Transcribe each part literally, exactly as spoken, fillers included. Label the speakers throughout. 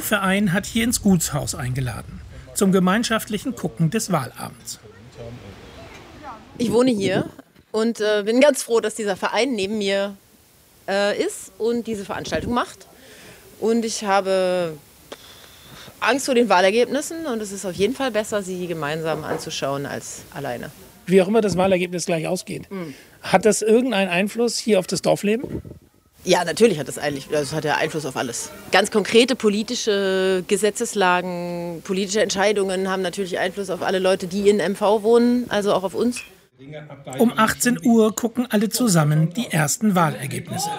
Speaker 1: Dachverein hat hier ins Gutshaus eingeladen, zum gemeinschaftlichen Gucken des Wahlabends.
Speaker 2: Ich wohne hier und äh, bin ganz froh, dass dieser Verein neben mir äh, ist und diese Veranstaltung macht. Und ich habe Angst vor den Wahlergebnissen und es ist auf jeden Fall besser, sie gemeinsam anzuschauen als alleine.
Speaker 1: Wie auch immer das Wahlergebnis gleich ausgeht. Mhm. Hat das irgendeinen Einfluss hier auf das Dorfleben?
Speaker 2: Ja, natürlich hat das eigentlich, das hat ja Einfluss auf alles. Ganz konkrete politische Gesetzeslagen, politische Entscheidungen haben natürlich Einfluss auf alle Leute, die in M V wohnen, also auch auf uns.
Speaker 1: Um achtzehn Uhr gucken alle zusammen die ersten Wahlergebnisse.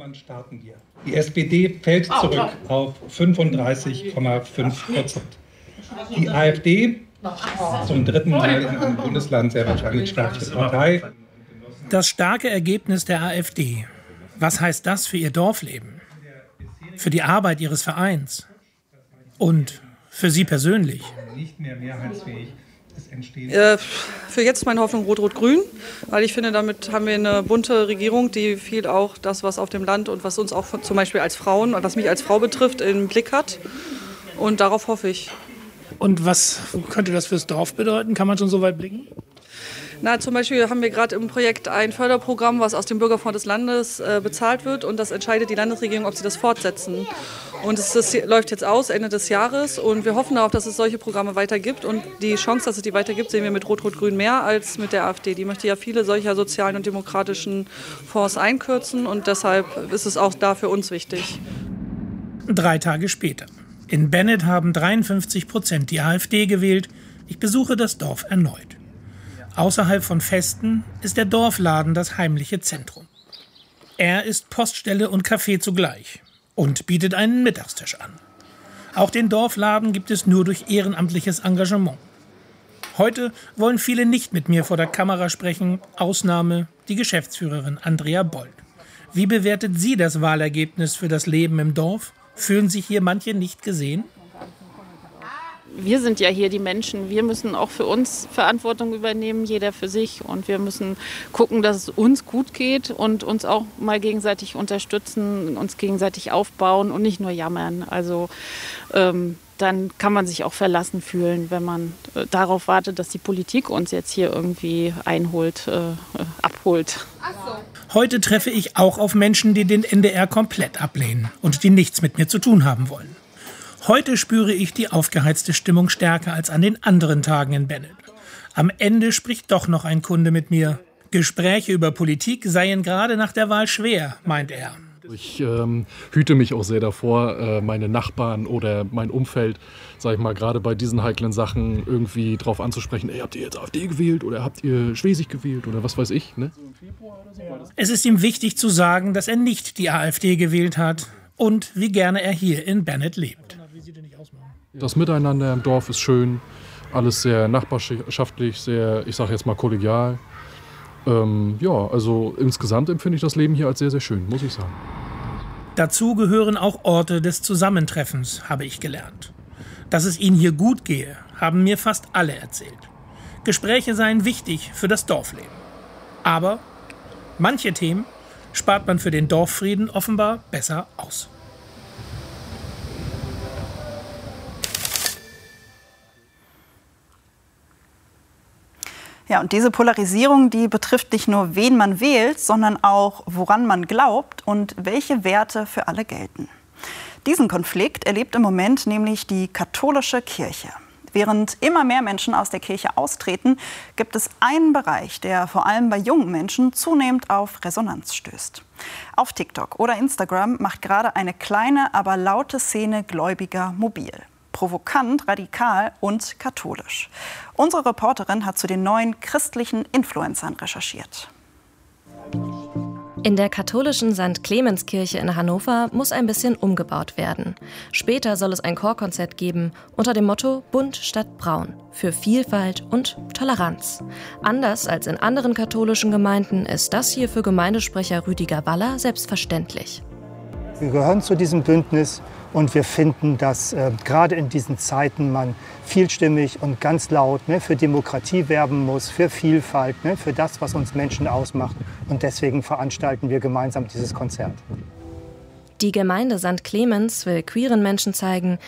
Speaker 3: Die S P D fällt zurück auf fünfunddreißig Komma fünf Prozent. Die AfD, zum dritten Mal in einem Bundesland sehr wahrscheinlich stärkste Partei.
Speaker 1: Das starke Ergebnis der AfD. Was heißt das für ihr Dorfleben? Für die Arbeit ihres Vereins? Und für Sie persönlich?
Speaker 3: Nicht mehr mehrheitsfähig.
Speaker 4: Äh, für jetzt meine Hoffnung Rot-Rot-Grün, weil ich finde, damit haben wir eine bunte Regierung, die viel auch das, was auf dem Land und was uns auch von, zum Beispiel als Frauen, was mich als Frau betrifft, im Blick hat. Und darauf hoffe ich.
Speaker 1: Und was könnte das fürs Dorf bedeuten? Kann man schon so weit blicken?
Speaker 4: Na, zum Beispiel haben wir gerade im Projekt ein Förderprogramm, was aus dem Bürgerfonds des Landes äh, bezahlt wird. Und das entscheidet die Landesregierung, ob sie das fortsetzen. Und es, das läuft jetzt aus, Ende des Jahres. Und wir hoffen darauf, dass es solche Programme weiter gibt. Und die Chance, dass es die weiter gibt, sehen wir mit Rot-Rot-Grün mehr als mit der AfD. Die möchte ja viele solcher sozialen und demokratischen Fonds einkürzen. Und deshalb ist es auch da für uns wichtig.
Speaker 1: Drei Tage später. In Bennett haben dreiundfünfzig Prozent die AfD gewählt. Ich besuche das Dorf erneut. Außerhalb von Festen ist der Dorfladen das heimliche Zentrum. Er ist Poststelle und Café zugleich und bietet einen Mittagstisch an. Auch den Dorfladen gibt es nur durch ehrenamtliches Engagement. Heute wollen viele nicht mit mir vor der Kamera sprechen, Ausnahme die Geschäftsführerin Andrea Bold. Wie bewertet sie das Wahlergebnis für das Leben im Dorf? Fühlen sich hier manche nicht gesehen?
Speaker 5: Wir sind ja hier die Menschen. Wir müssen auch für uns Verantwortung übernehmen, jeder für sich. Und wir müssen gucken, dass es uns gut geht und uns auch mal gegenseitig unterstützen, uns gegenseitig aufbauen und nicht nur jammern. Also ähm, dann kann man sich auch verlassen fühlen, wenn man äh, darauf wartet, dass die Politik uns jetzt hier irgendwie einholt, äh, abholt.
Speaker 1: Heute treffe ich auch auf Menschen, die den N D R komplett ablehnen und die nichts mit mir zu tun haben wollen. Heute spüre ich die aufgeheizte Stimmung stärker als an den anderen Tagen in Bennett. Am Ende spricht doch noch ein Kunde mit mir. Gespräche über Politik seien gerade nach der Wahl schwer, meint er.
Speaker 6: Ich ähm, hüte mich auch sehr davor, äh, meine Nachbarn oder mein Umfeld, sag ich mal, gerade bei diesen heiklen Sachen irgendwie drauf anzusprechen, ey, habt ihr jetzt AfD gewählt oder habt ihr Schwesig gewählt oder was weiß ich, ne?
Speaker 1: Es ist ihm wichtig zu sagen, dass er nicht die AfD gewählt hat und wie gerne er hier in Bennett lebt.
Speaker 6: Das Miteinander im Dorf ist schön, alles sehr nachbarschaftlich, sehr, ich sage jetzt mal, kollegial. Ähm, ja, also insgesamt empfinde ich das Leben hier als sehr, sehr schön, muss ich sagen.
Speaker 1: Dazu gehören auch Orte des Zusammentreffens, habe ich gelernt. Dass es ihnen hier gut gehe, haben mir fast alle erzählt. Gespräche seien wichtig für das Dorfleben. Aber manche Themen spart man für den Dorffrieden offenbar besser aus.
Speaker 7: Ja, und diese Polarisierung, die betrifft nicht nur, wen man wählt, sondern auch, woran man glaubt und welche Werte für alle gelten. Diesen Konflikt erlebt im Moment nämlich die katholische Kirche. Während immer mehr Menschen aus der Kirche austreten, gibt es einen Bereich, der vor allem bei jungen Menschen zunehmend auf Resonanz stößt. Auf TikTok oder Instagram macht gerade eine kleine, aber laute Szene Gläubiger mobil. Provokant, radikal und katholisch. Unsere Reporterin hat zu den neuen christlichen Influencern recherchiert.
Speaker 8: In der katholischen Sankt Clemenskirche in Hannover muss ein bisschen umgebaut werden. Später soll es ein Chorkonzert geben unter dem Motto Bunt statt Braun für Vielfalt und Toleranz. Anders als in anderen katholischen Gemeinden ist das hier für Gemeindesprecher Rüdiger Waller selbstverständlich.
Speaker 9: Wir gehören zu diesem Bündnis und wir finden, dass äh, gerade in diesen Zeiten man vielstimmig und ganz laut ne, für Demokratie werben muss, für Vielfalt, ne, für das, was uns Menschen ausmacht. Und deswegen veranstalten wir gemeinsam dieses Konzert.
Speaker 8: Die Gemeinde Sankt Clemens will queeren Menschen zeigen,